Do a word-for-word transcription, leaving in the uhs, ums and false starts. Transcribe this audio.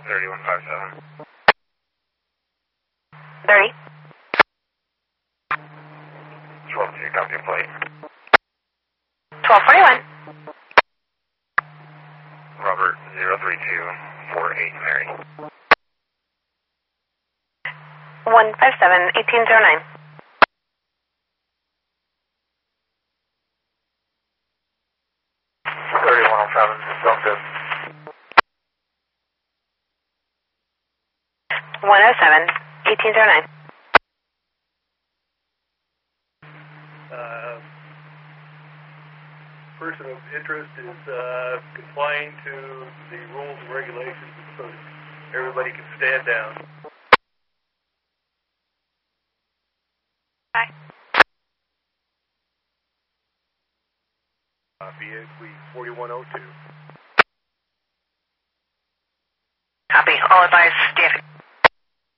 thirty-one five seven. thirty. twelve two, copy your plate. twelve forty-one. Robert zero three two four eight Mary. one five seven, eighteen oh nine. thirty-one oh seven, Delta. one oh seven, eighteen oh nine. Uh, person of interest is uh, complying to the rules and regulations so that everybody can stand down. Bye. Uh, B A Suite forty-one oh two. Copy. All advised, Stanford.